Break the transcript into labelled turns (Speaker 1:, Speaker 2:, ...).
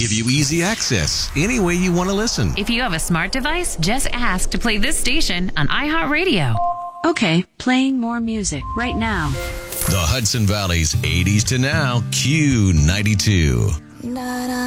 Speaker 1: give you easy access any way you want to listen.
Speaker 2: If you have a smart device, just ask to play this station on iHeartRadio.
Speaker 3: Okay, playing more music right now.
Speaker 1: The Hudson Valley's 80s to now, Q92.